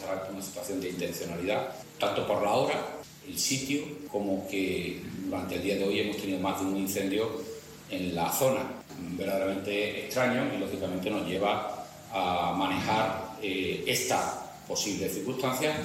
demostrar una situación de intencionalidad, tanto por la hora, el sitio, como que durante el día de hoy hemos tenido más de un incendio en la zona. Verdaderamente extraño y lógicamente nos lleva a manejar esta posible circunstancia.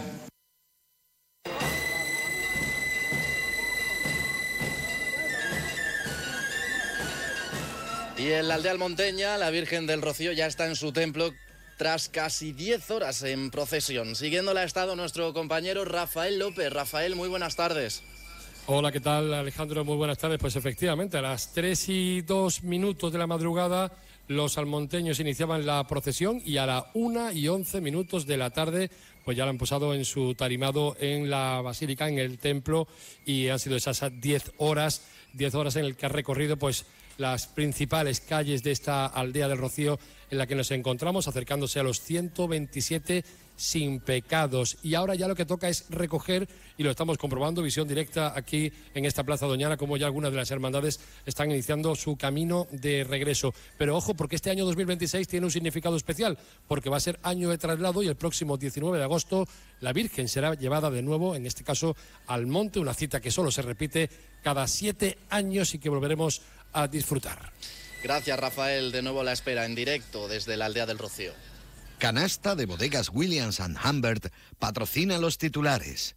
Y en la aldea almonteña, la Virgen del Rocío ya está en su templo tras casi 10 horas en procesión. Siguiéndola ha estado nuestro compañero Rafael López. Rafael, muy buenas tardes. Hola, ¿qué tal, Alejandro? Muy buenas tardes. Pues efectivamente, a las 3:02 de la madrugada los almonteños iniciaban la procesión y a las 1:11 de la tarde pues ya la han posado en su tarimado en la basílica, en el templo, y han sido esas 10 horas en el que ha recorrido pues las principales calles de esta aldea del Rocío en la que nos encontramos, acercándose a los 127 sin pecados. Y ahora ya lo que toca es recoger, y lo estamos comprobando, visión directa aquí en esta Plaza Doñana, como ya algunas de las hermandades están iniciando su camino de regreso. Pero ojo, porque este año 2026 tiene un significado especial, porque va a ser año de traslado y el próximo 19 de agosto la Virgen será llevada de nuevo, en este caso al monte, una cita que solo se repite cada 7 años y que volveremos a disfrutar. Gracias, Rafael. De nuevo la espera en directo desde la aldea del Rocío. Canasta de Bodegas Williams & Humbert patrocina los titulares.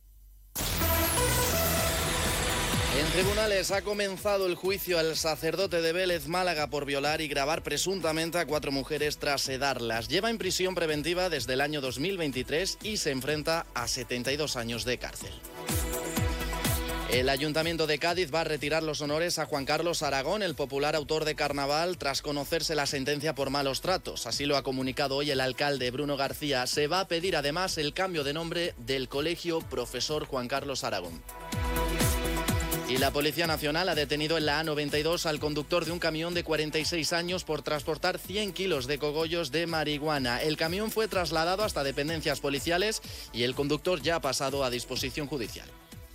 En tribunales ha comenzado el juicio al sacerdote de Vélez, Málaga, por violar y grabar presuntamente a 4 mujeres tras sedarlas. Lleva en prisión preventiva desde el año 2023 y se enfrenta a 72 años de cárcel. El Ayuntamiento de Cádiz va a retirar los honores a Juan Carlos Aragón, el popular autor de Carnaval, tras conocerse la sentencia por malos tratos. Así lo ha comunicado hoy el alcalde Bruno García. Se va a pedir además el cambio de nombre del colegio Profesor Juan Carlos Aragón. Y la Policía Nacional ha detenido en la A92 al conductor de un camión de 46 años por transportar 100 kilos de cogollos de marihuana. El camión fue trasladado hasta dependencias policiales y el conductor ya ha pasado a disposición judicial.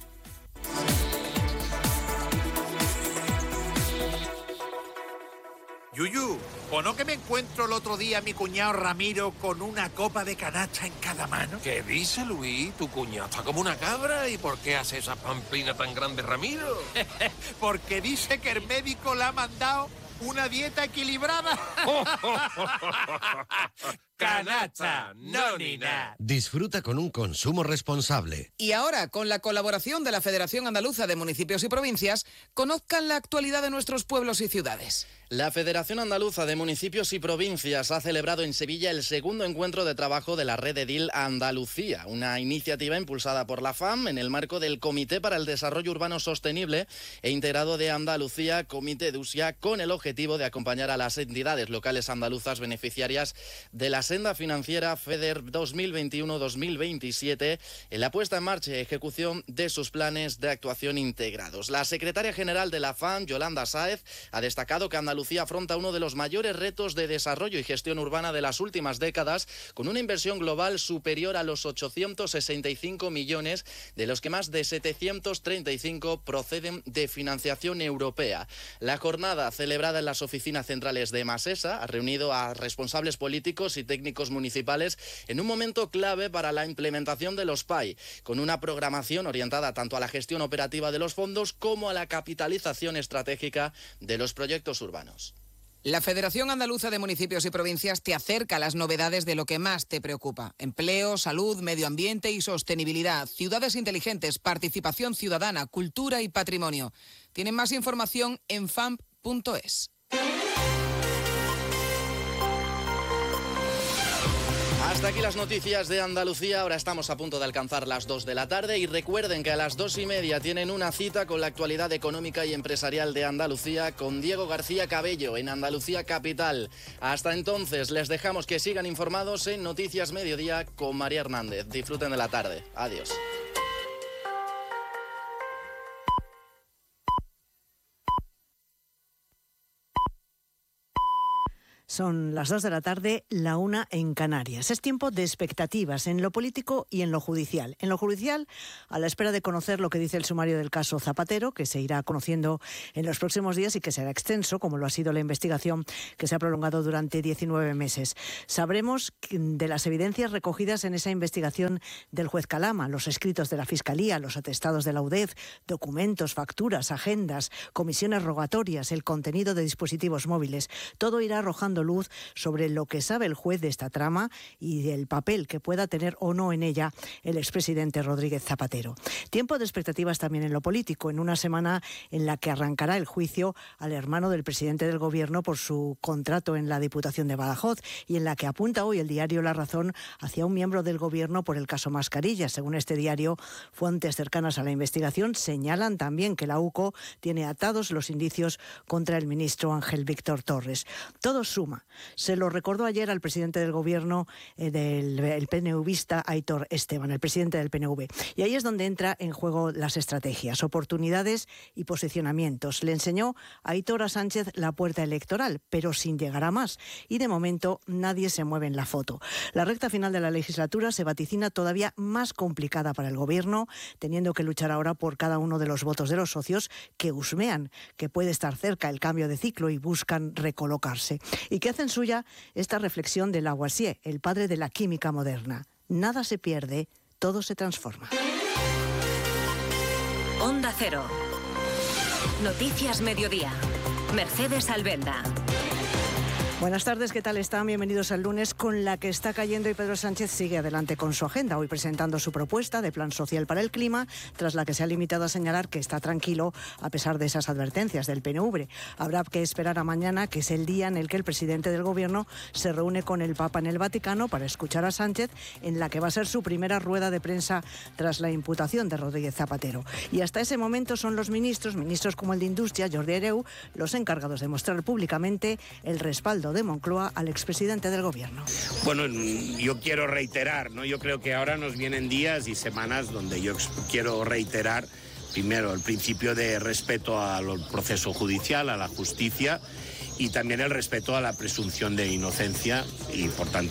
Yuyu, ¿o no que me encuentro el otro día a mi cuñado Ramiro con una copa de canasta en cada mano? ¿Qué dice, Luis? Tu cuñado está como una cabra. ¿Y por qué hace esa pamplina tan grande, Ramiro? Porque dice que el médico le ha mandado una dieta equilibrada. Canasta, no ni nada. Disfruta con un consumo responsable. Y ahora, con la colaboración de la Federación Andaluza de Municipios y Provincias, conozcan la actualidad de nuestros pueblos y ciudades. La Federación Andaluza de Municipios y Provincias ha celebrado en Sevilla el segundo encuentro de trabajo de la Red Edil Andalucía, una iniciativa impulsada por la FAM en el marco del Comité para el Desarrollo Urbano Sostenible e integrado de Andalucía, Comité de Usia, con el objetivo de acompañar a las entidades locales andaluzas beneficiarias de la senda financiera FEDER 2021-2027 en la puesta en marcha y ejecución de sus planes de actuación integrados. La secretaria general de la FAM, Yolanda Sáez, ha destacado que Andalucía afronta uno de los mayores retos de desarrollo y gestión urbana de las últimas décadas, con una inversión global superior a los 865 millones, de los que más de 735 proceden de financiación europea. La jornada, celebrada en las oficinas centrales de Masesa, ha reunido a responsables políticos y técnicos municipales en un momento clave para la implementación de los PAI, con una programación orientada tanto a la gestión operativa de los fondos como a la capitalización estratégica de los proyectos urbanos. La Federación Andaluza de Municipios y Provincias te acerca a las novedades de lo que más te preocupa: empleo, salud, medio ambiente y sostenibilidad, ciudades inteligentes, participación ciudadana, cultura y patrimonio. Tienen más información en famp.es. Hasta aquí las noticias de Andalucía. Ahora estamos a punto de alcanzar las 2 de la tarde y recuerden que a las 2:30 tienen una cita con la actualidad económica y empresarial de Andalucía con Diego García Cabello en Andalucía Capital. Hasta entonces les dejamos que sigan informados en Noticias Mediodía con María Hernández. Disfruten de la tarde. Adiós. Son las 2 de la tarde, la 1 en Canarias. Es tiempo de expectativas en lo político y en lo judicial. En lo judicial, a la espera de conocer lo que dice el sumario del caso Zapatero, que se irá conociendo en los próximos días y que será extenso, como lo ha sido la investigación que se ha prolongado durante 19 meses. Sabremos de las evidencias recogidas en esa investigación del juez Calama, los escritos de la Fiscalía, los atestados de la UDEF, documentos, facturas, agendas, comisiones rogatorias, el contenido de dispositivos móviles. Todo irá arrojando luz sobre lo que sabe el juez de esta trama y del papel que pueda tener o no en ella el expresidente Rodríguez Zapatero. Tiempo de expectativas también en lo político, en una semana en la que arrancará el juicio al hermano del presidente del Gobierno por su contrato en la Diputación de Badajoz y en la que apunta hoy el diario La Razón hacia un miembro del Gobierno por el caso Mascarilla. Según este diario, fuentes cercanas a la investigación señalan también que la UCO tiene atados los indicios contra el ministro Ángel Víctor Torres. Todo suma. Se lo recordó ayer al presidente del Gobierno del PNVista, Aitor Esteban, el presidente del PNV. Y ahí es donde entra en juego las estrategias, oportunidades y posicionamientos. Le enseñó a Aitor a Sánchez la puerta electoral, pero sin llegar a más. Y de momento nadie se mueve en la foto. La recta final de la legislatura se vaticina todavía más complicada para el Gobierno, teniendo que luchar ahora por cada uno de los votos de los socios que husmean que puede estar cerca el cambio de ciclo y buscan recolocarse. Y que hacen suya esta reflexión de Lavoisier, el padre de la química moderna. Nada se pierde, todo se transforma. Onda Cero. Noticias Mediodía. Mercedes Albenda. Buenas tardes, ¿qué tal están? Bienvenidos al lunes con la que está cayendo y Pedro Sánchez sigue adelante con su agenda, hoy presentando su propuesta de plan social para el clima, tras la que se ha limitado a señalar que está tranquilo a pesar de esas advertencias del PNV. Habrá que esperar a mañana, que es el día en el que el presidente del Gobierno se reúne con el Papa en el Vaticano para escuchar a Sánchez, en la que va a ser su primera rueda de prensa tras la imputación de Rodríguez Zapatero. Y hasta ese momento son los ministros como el de Industria, Jordi Hereu, los encargados de mostrar públicamente el respaldo de Moncloa al expresidente del Gobierno. Bueno, yo quiero reiterar, ¿no? Yo creo que ahora nos vienen días y semanas donde yo quiero reiterar, primero, el principio de respeto al proceso judicial, a la justicia, y también el respeto a la presunción de inocencia, y por tanto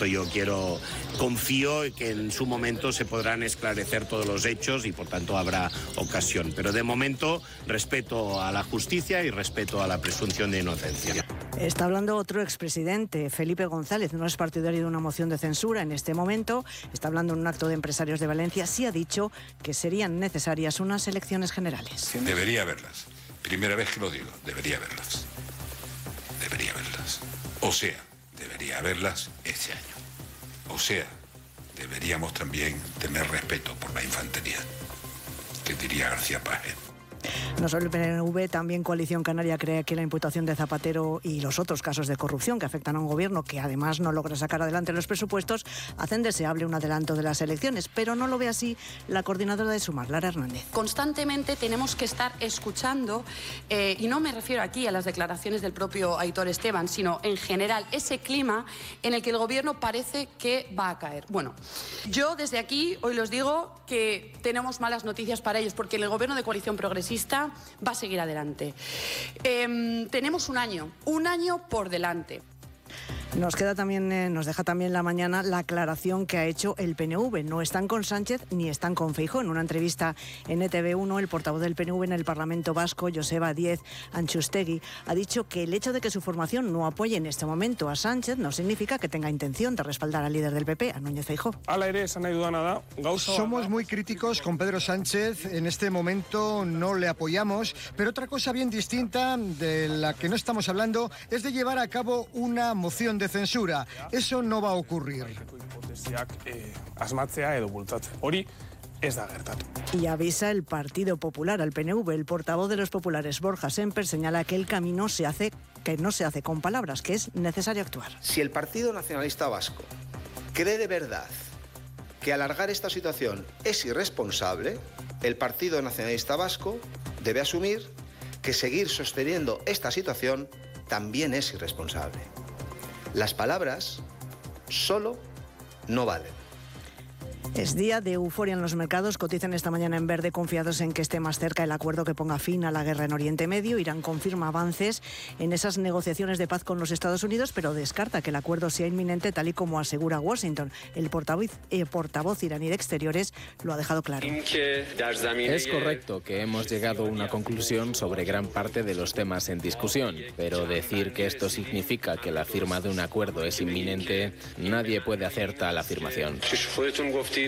confío que en su momento se podrán esclarecer todos los hechos y por tanto habrá ocasión. Pero de momento, respeto a la justicia y respeto a la presunción de inocencia. Está hablando otro expresidente, Felipe González, no es partidario de una moción de censura en este momento, está hablando en un acto de empresarios de Valencia, sí ha dicho que serían necesarias unas elecciones generales. Debería haberlas. Primera vez que lo digo, debería haberlas. Debería haberlas. O sea, debería haberlas este año. O sea, deberíamos también tener respeto por la infantería, que diría García Páez. No solo el PNV, también Coalición Canaria cree que la imputación de Zapatero y los otros casos de corrupción que afectan a un gobierno que además no logra sacar adelante los presupuestos hacen deseable un adelanto de las elecciones, pero no lo ve así la coordinadora de Sumar, Lara Hernández. Constantemente tenemos que estar escuchando, y no me refiero aquí a las declaraciones del propio Aitor Esteban, sino en general ese clima en el que el gobierno parece que va a caer. Bueno, yo desde aquí hoy les digo que tenemos malas noticias para ellos, porque el gobierno de Coalición Progresista va a seguir adelante. Tenemos un año por delante. Nos deja también la mañana la aclaración que ha hecho el PNV. No están con Sánchez ni están con Feijóo. En una entrevista en ETV1, el portavoz del PNV en el Parlamento Vasco, Joseba Díez Antxustegi, ha dicho que el hecho de que su formación no apoye en este momento a Sánchez no significa que tenga intención de respaldar al líder del PP, a Núñez Feijóo. Somos muy críticos con Pedro Sánchez. En este momento no le apoyamos, pero otra cosa bien distinta de la que no estamos hablando es de llevar a cabo una moción de censura. Eso no va a ocurrir. Y avisa el Partido Popular al PNV. El portavoz de los populares, Borja Semper, señala que el camino no se hace con palabras, que es necesario actuar. Si el Partido Nacionalista Vasco cree de verdad que alargar esta situación es irresponsable, el Partido Nacionalista Vasco debe asumir que seguir sosteniendo esta situación también es irresponsable. Las palabras solo no valen. Es día de euforia en los mercados. Cotizan esta mañana en verde, confiados en que esté más cerca el acuerdo que ponga fin a la guerra en Oriente Medio. Irán confirma avances en esas negociaciones de paz con los Estados Unidos, pero descarta que el acuerdo sea inminente, tal y como asegura Washington. El portavoz iraní de Exteriores lo ha dejado claro. Es correcto que hemos llegado a una conclusión sobre gran parte de los temas en discusión, pero decir que esto significa que la firma de un acuerdo es inminente, nadie puede hacer tal afirmación.